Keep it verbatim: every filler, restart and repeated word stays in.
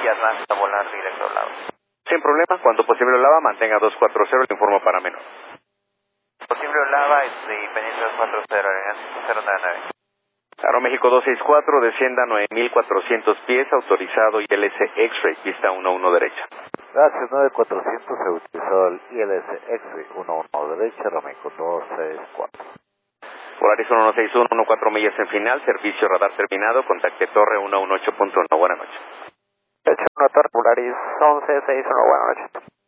millas más a volar directo al lado. Sin problema, cuando posible Olava, mantenga dos cuatro cero, le informo para menos. Posible Olava, este, pendiente dos cuatro cero, cero nueve nueve. Aeroméxico dos seis cuatro, descienda nueve mil cuatrocientos pies, autorizado I L S X-Ray, pista uno uno derecha. Gracias, nueve mil cuatrocientos, se utilizó el I L S X-Ray uno uno derecha, Aeroméxico dos seis cuatro. Polaris uno seis uno, uno cuatro millas en final, servicio radar terminado, contacte torre uno uno ocho punto uno, buenas noches. Hecho, Torre Polaris once seis uno, buenas noches.